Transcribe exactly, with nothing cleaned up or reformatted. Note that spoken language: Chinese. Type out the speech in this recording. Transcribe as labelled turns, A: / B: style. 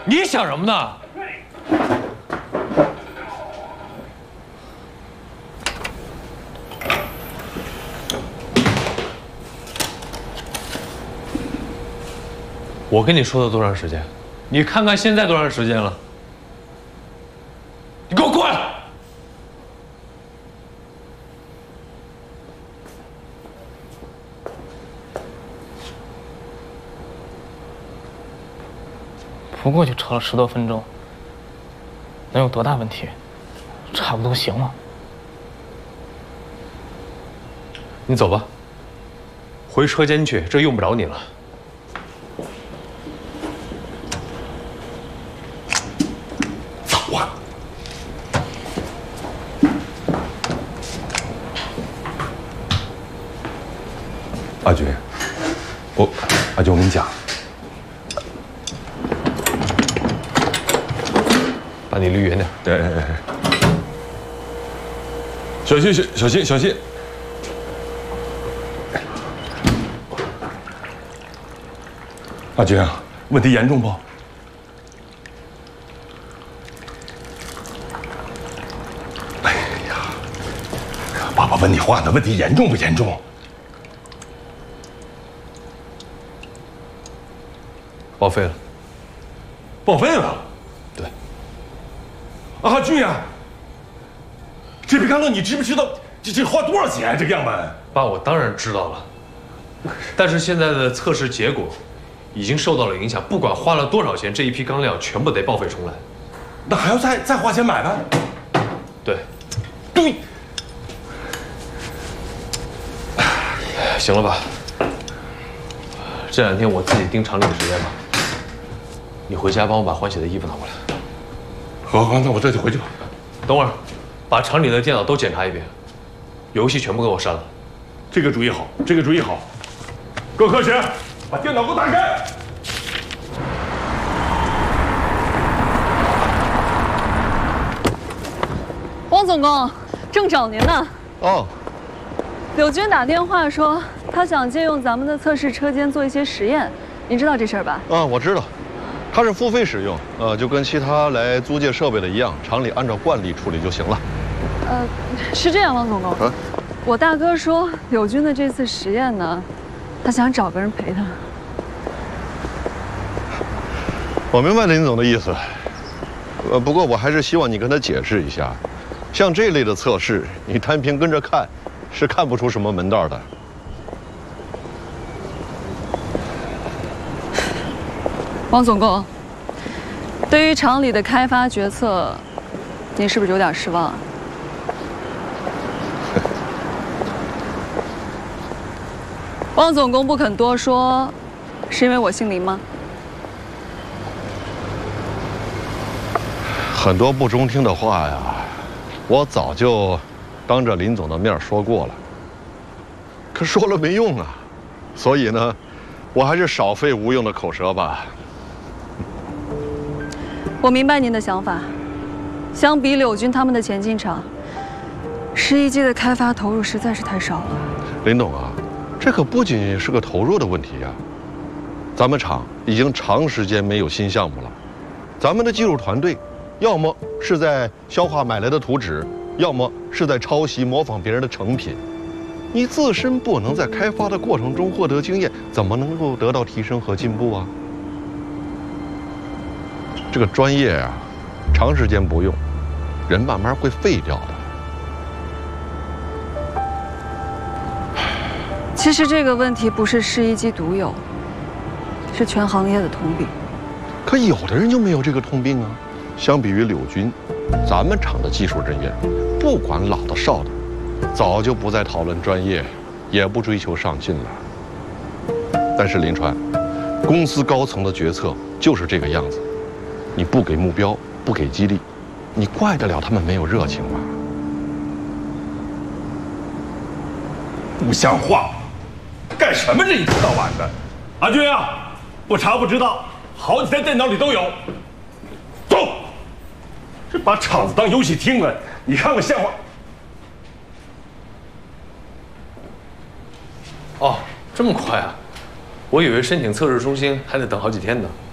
A: 你想什么呢？我跟你说了多长时间？你看看现在多长时间了？你给我过来！
B: 不过就吵了十多分钟，能有多大问题？差不多行了。
A: 你走吧，回车间去，这用不着你了。
C: 走啊！阿军，我阿军，我跟你讲。
A: 把你离远点。
C: 对，小心，小小心，小心。阿军啊，问题严重不？哎呀，爸爸问你话呢，问题严重不严重？
A: 报废了。
C: 报废了。 阿俊呀，这批干酪你知不知道这这花多少钱？这个样本？
A: 爸，我当然知道了，但是现在的测试结果已经受到了影响，不管花了多少钱，这一批钢料全部得报废重来。
C: 那还要再再花钱买呗？
A: 对，
C: 对。
A: 行了吧？这两天我自己盯厂里的时间吧。你回家帮我把换洗的衣服拿过来。
C: 好，好，那我这就回去吧。
A: 等会儿，把厂里的电脑都检查一遍，游戏全部给我删了。
C: 这个主意好，这个主意好。各科室，把电脑给我打开。
D: 汪总工，正找您呢。
E: 哦。
D: 柳军打电话说，他想借用咱们的测试车间做一些实验，您知道这事儿吧？
E: 啊，我知道。 它是付费使用，呃，就跟其他来租借设备的一样，厂里按照惯例处理就行了。
D: 呃，是这样，汪总工，啊、我大哥说柳军的这次实验呢，他想找个人陪他。
E: 我明白林总的意思，呃，不过我还是希望你跟他解释一下，像这类的测试，你单凭跟着看，是看不出什么门道的。
D: 汪总工，对于厂里的开发决策，您是不是有点失望啊？汪总工不肯多说，是因为我姓林吗？
E: 很多不中听的话呀，我早就当着林总的面说过了，可说了没用啊，所以呢，我还是少费无用的口舌吧。
D: 我明白您的想法，相比柳军他们的前进厂，十一机的开发投入实在是太少了。
E: 林董啊，这可不仅仅是个投入的问题呀。咱们厂已经长时间没有新项目了，咱们的技术团队，要么是在消化买来的图纸，要么是在抄袭模仿别人的成品。你自身不能在开发的过程中获得经验，怎么能够得到提升和进步啊？ 这个专业啊，长时间不用，人慢慢会废掉的。
D: 其实这个问题不是试衣机独有，是全行业的通病。
E: 可有的人就没有这个通病啊。相比于柳军，咱们厂的技术人员，不管老的少的，早就不再讨论专业，也不追求上进了。但是林川，公司高层的决策就是这个样子。 你不给目标，不给激励，你怪得了他们没有热情吗？
C: 不像话！干什么这一天到晚的？阿军啊，不查不知道，好几台电脑里都有。走！这把厂子当游戏厅了，你看看像话？
A: 哦，这么快啊！我以为申请测试中心还得等好几天呢。